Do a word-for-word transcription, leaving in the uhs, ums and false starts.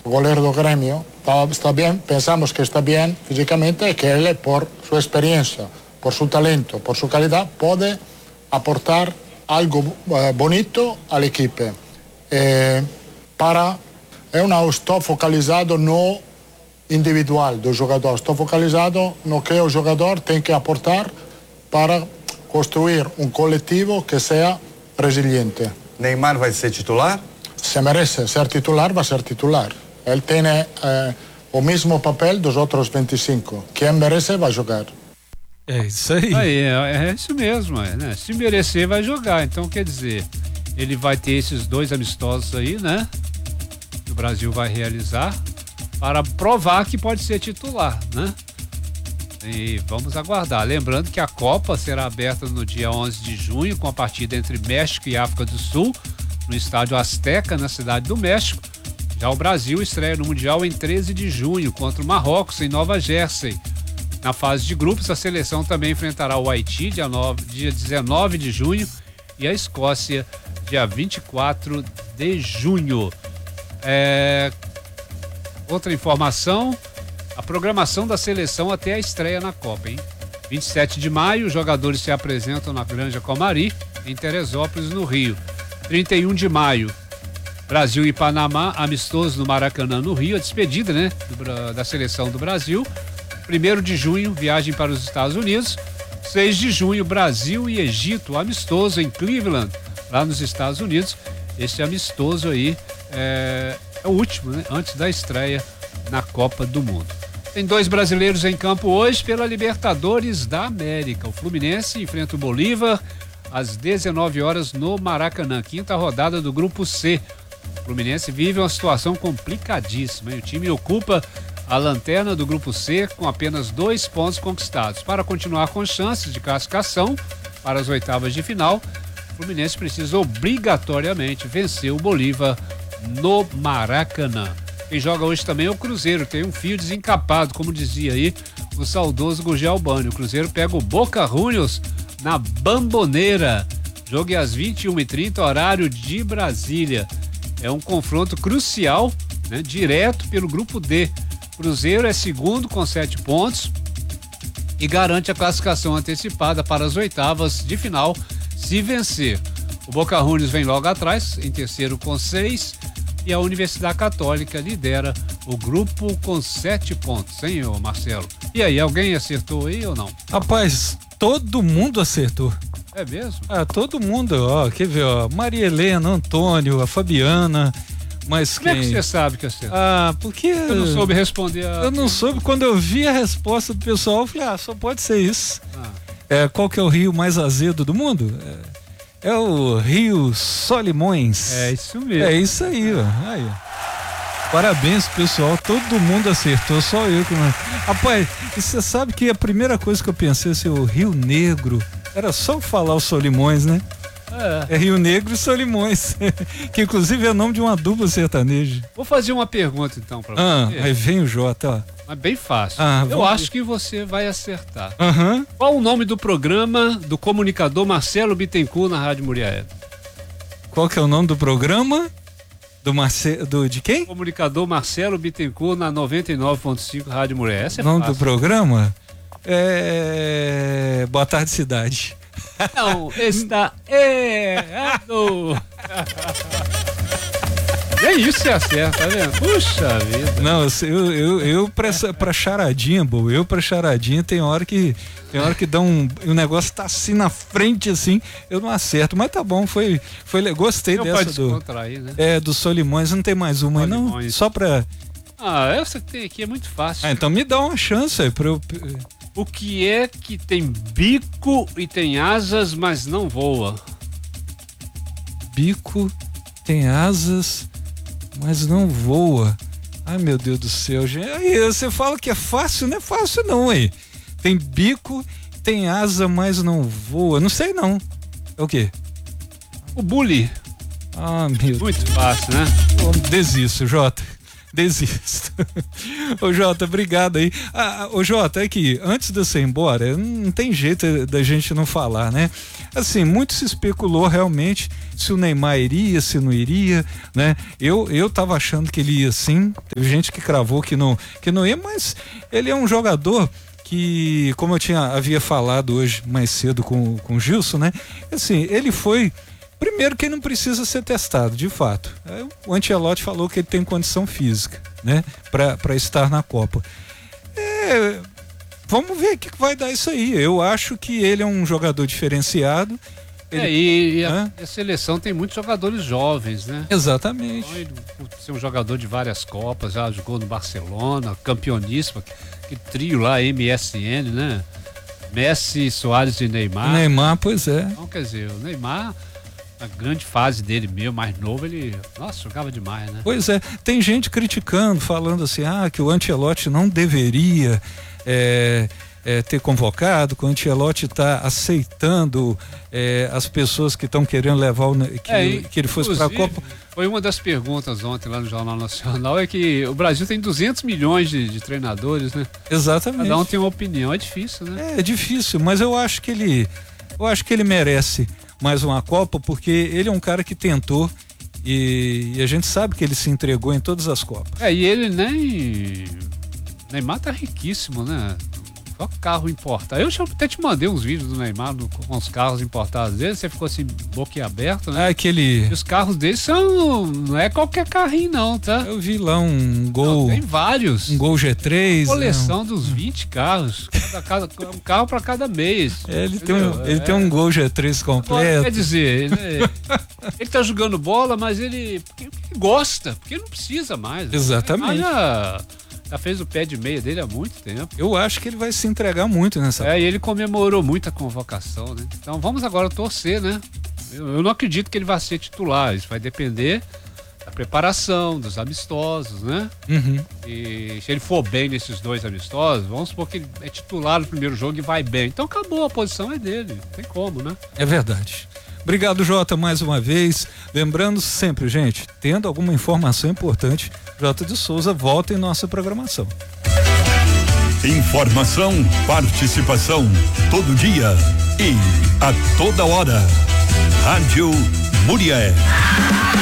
o goleiro do Grêmio, está, está bem, pensamos que está bem fisicamente e que ele, por sua experiência, por seu talento, por sua qualidade, pode aportar algo eh, bonito à equipe. Eh, para, eu não estou focalizado no individual do jogador, estou focalizado no que o jogador tem que aportar para construir um coletivo que seja resiliente. Neymar vai ser titular? Se merece ser titular, vai ser titular. Ele tem eh, o mesmo papel dos outros vinte e cinco. Quem merece vai jogar. É isso aí. Aí, é, é isso mesmo, é, né? Se merecer, vai jogar. Então, quer dizer, ele vai ter esses dois amistosos aí, né? Que o Brasil vai realizar para provar que pode ser titular, né? E vamos aguardar. Lembrando que a Copa será aberta no dia onze de junho, com a partida entre México e África do Sul, no estádio Azteca, na cidade do México. Já o Brasil estreia no Mundial em treze de junho, contra o Marrocos, em Nova Jersey. Na fase de grupos, a seleção também enfrentará o Haiti, dia, nove, dia dezenove de junho, e a Escócia, dia vinte e quatro de junho. É... Outra informação, a programação da seleção até a estreia na Copa, hein? vinte e sete de maio, os jogadores se apresentam na Granja Comari, em Teresópolis, no Rio. trinta e um de maio, Brasil e Panamá, amistoso no Maracanã, no Rio, a despedida, né, do, da seleção do Brasil. primeiro de junho, viagem para os Estados Unidos. seis de junho, Brasil e Egito, amistoso em Cleveland, lá nos Estados Unidos. Esse amistoso aí é, é o último, né, antes da estreia na Copa do Mundo. Tem dois brasileiros em campo hoje pela Libertadores da América. O Fluminense enfrenta o Bolívar às dezenove horas no Maracanã, quinta rodada do Grupo C. O Fluminense vive uma situação complicadíssima, hein? O time ocupa a lanterna do Grupo C com apenas dois pontos conquistados. Para continuar com chances de classificação para as oitavas de final, o Fluminense precisa obrigatoriamente vencer o Bolívar no Maracanã. Quem joga hoje também é o Cruzeiro, tem um fio desencapado, como dizia aí o saudoso Gurgel Albani. O Cruzeiro pega o Boca Juniors na Bamboneira. Jogo é às vinte e uma e trinta, horário de Brasília. É um confronto crucial, né, direto pelo Grupo D. Cruzeiro é segundo com sete pontos e garante a classificação antecipada para as oitavas de final se vencer. O Boca Juniors vem logo atrás, em terceiro com seis, e a Universidade Católica lidera o grupo com sete pontos, hein, ô Marcelo? E aí, alguém acertou aí ou não? Rapaz, todo mundo acertou. É mesmo? Ah, todo mundo, ó, quer ver, ó, Maria Helena, Antônio, a Fabiana, mas Como quem... é que você sabe que acertou? Ah, porque... Eu não soube responder a... Eu não soube, quando eu vi a resposta do pessoal, eu falei, ah, só pode ser isso. Ah. É, qual que é o rio mais azedo do mundo? É... É o Rio Solimões. É isso mesmo. É isso aí, ó. Aí, ó. Parabéns, pessoal. Todo mundo acertou, só eu que não. Rapaz, e você sabe que a primeira coisa que eu pensei assim, o Rio Negro, era só falar o Solimões, né? É. É Rio Negro e Solimões. Que inclusive é o nome de uma dupla sertaneja. Vou fazer uma pergunta então pra ah, você. Aí vem o Jota, ó. Mas bem fácil. Ah, eu vamos... acho que você vai acertar. Uhum. Qual o nome do programa do comunicador Marcelo Bittencourt na Rádio Muriaé? Qual que é o nome do programa? Do Marcelo, do, de quem? Comunicador Marcelo Bittencourt na noventa e nove ponto cinco Rádio Muriaé. Essa é nome fácil. do programa? É... Boa Tarde Cidade. Não, está errado. É isso que acerta, tá vendo? Puxa vida. Não, eu, eu, eu pra, pra charadinha, boa, eu pra charadinha tem hora que tem hora que dá um, o negócio tá assim na frente assim, eu não acerto, mas tá bom, foi, foi gostei eu dessa do, né? é, do Solimões, não tem mais uma aí não, só pra... Ah, essa que tem aqui é muito fácil. Ah, então me dá uma chance aí pra eu... O que é que tem bico e tem asas, mas não voa? Bico, tem asas, mas não voa. Ai, meu Deus do céu, gente. Aí você fala que é fácil, não é fácil não, aí. Tem bico, tem asa, mas não voa. Não sei não. É o quê? O bully. Ah, meu Deus. Muito fácil, né? Desisto, Jota. Desisto. Ô Jota, obrigado aí. Ah, ô Jota, é que antes de você ir embora, não tem jeito da gente não falar, né? assim, muito se especulou realmente se o Neymar iria, se não iria, né? Eu, eu tava achando que ele ia sim, teve gente que cravou que não, que não ia, mas ele é um jogador que, como eu tinha, havia falado hoje mais cedo com, com o Gilson, né? Assim, ele foi, primeiro que ele não precisa ser testado, de fato. O Ancelotti falou que ele tem condição física, né? Pra, pra estar na Copa. É, vamos ver o que vai dar isso aí. Eu acho que ele é um jogador diferenciado. Ele, é, e, e a, a seleção tem muitos jogadores jovens, né? Exatamente. Então, ele, por ser um jogador de várias Copas, já jogou no Barcelona, campeoníssimo, que, que trio lá, M S N, né? Messi, Soares e Neymar. Neymar, pois é. Então, quer dizer, o Neymar, a grande fase dele mesmo, mais novo, ele, nossa, jogava demais, né? Pois é, tem gente criticando, falando assim, ah, que o Ancelotti não deveria é, é, ter convocado, que o Ancelotti está aceitando é, as pessoas que estão querendo levar o, que, é, que ele fosse para a Copa. Foi uma das perguntas ontem lá no Jornal Nacional, é que o Brasil tem duzentos milhões de, de treinadores, né? Exatamente. Cada um tem uma opinião, é difícil, né? É, é difícil, mas eu acho que ele, eu acho que ele merece mais uma Copa, porque ele é um cara que tentou e, e a gente sabe que ele se entregou em todas as Copas. É, e ele nem... Neymar tá riquíssimo, né? Só carro importado. Eu até te mandei uns vídeos do Neymar do, com os carros importados dele, você ficou assim, boquiaberto, né? Ah, aquele... E os carros dele são... não é qualquer carrinho não, tá? Eu vi lá um Gol... Não, tem vários. Um Gol G três. Uma coleção né? dos vinte carros. Cada, cada, um carro para cada mês. É, ele tem, um, ele é. tem um Gol G três completo. Quer dizer, ele, ele tá jogando bola, mas ele, porque, porque gosta, porque não precisa mais. Exatamente. Já, já fez o pé de meia dele há muito tempo. Eu acho que ele vai se entregar muito nessa. É, e ele comemorou muito a convocação, né? Então vamos agora torcer, né? Eu, eu não acredito que ele vai ser titular, isso vai depender da preparação, dos amistosos, né? Uhum. E se ele for bem nesses dois amistosos, vamos supor que ele é titular no primeiro jogo e vai bem. Então acabou, a posição é dele, não tem como, né? É verdade. Obrigado, Jota, mais uma vez. Lembrando sempre, gente, tendo alguma informação importante, Jota de Souza volta em nossa programação. Informação, participação, todo dia e a toda hora. Rádio Murié.